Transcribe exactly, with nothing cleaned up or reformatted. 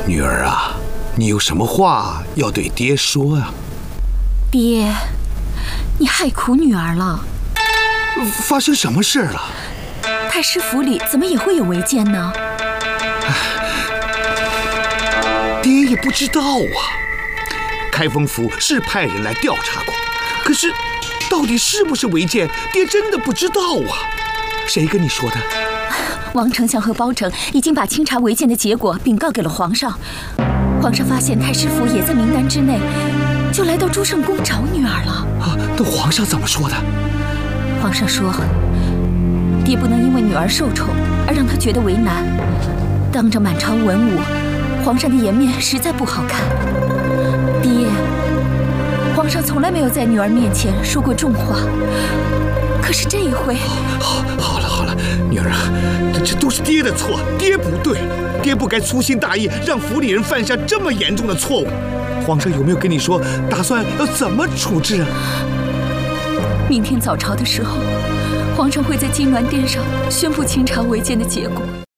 女儿啊，你有什么话要对爹说啊？ 爹，你害苦女儿了。 发生什么事了？ 太师府里怎么也会有违建呢？ 爹也不知道啊。开封府是派人来调查过，可是到底是不是违建，爹真的不知道啊。谁跟你说的？ 王丞相和包拯已经把清查违建的结果禀告给了皇上。皇上发现太师府也在名单之内，就来到朱圣宫找女儿了。 啊，那皇上怎么说的？ 皇上说，爹不能因为女儿受宠而让她觉得为难。当着满朝文武，皇上的颜面实在不好看。爹，皇上从来没有在女儿面前说过重话，可是这一回…… 好，好了好了，女儿啊，这这都是爹的错，爹不对，爹不该粗心大意，让府里人犯下这么严重的错误。皇上有没有跟你说，打算要怎么处置啊？ 明天早朝的时候，皇上会在金銮殿上宣布清查违建的结果。